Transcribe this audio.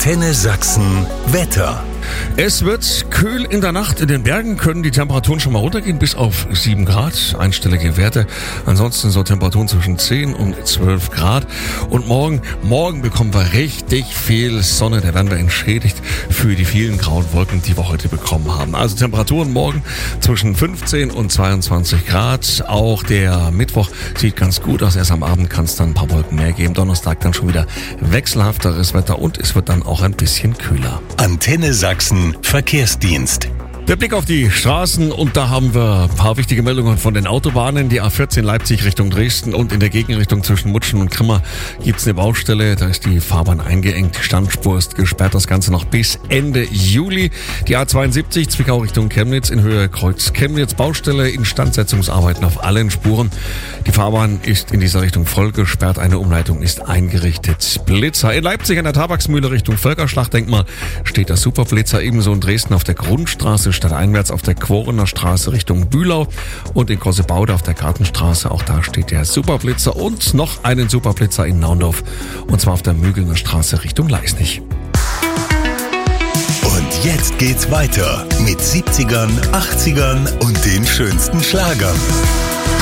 Antenne Sachsen Wetter. Es wird kühl in der Nacht. In den Bergen können die Temperaturen schon mal runtergehen bis auf 7 Grad. Einstellige Werte. Ansonsten so Temperaturen zwischen 10 und 12 Grad. Und morgen bekommen wir richtig viel Sonne. Da werden wir entschädigt für die vielen grauen Wolken, die wir heute bekommen haben. Also Temperaturen morgen zwischen 15 und 22 Grad. Auch der Mittwoch sieht ganz gut aus. Erst am Abend kann es dann ein paar Wolken mehr geben. Donnerstag dann schon wieder wechselhafteres Wetter und es wird dann auch ein bisschen kühler. Antenne Sachsen Verkehrsdienst. Der Blick auf die Straßen und da haben wir ein paar wichtige Meldungen von den Autobahnen. Die A14 Leipzig Richtung Dresden und in der Gegenrichtung zwischen Mutschen und Grimma gibt's eine Baustelle. Da ist die Fahrbahn eingeengt, die Standspur ist gesperrt, das Ganze noch bis Ende Juli. Die A72 Zwickau Richtung Chemnitz in Höhe Kreuz Chemnitz, Baustelle, Instandsetzungsarbeiten auf allen Spuren. Die Fahrbahn ist in dieser Richtung voll gesperrt, eine Umleitung ist eingerichtet. Blitzer in Leipzig an der Tabaksmühle Richtung Völkerschlachtdenkmal steht der Superblitzer, ebenso in Dresden auf der Grundstraße stadteinwärts auf der Quorener Straße Richtung Bühlau und in Großebaude auf der Gartenstraße, auch da steht der Superblitzer und noch einen Superblitzer in Naundorf und zwar auf der Mügelner Straße Richtung Leisnig. Und jetzt geht's weiter mit 70ern, 80ern und den schönsten Schlagern.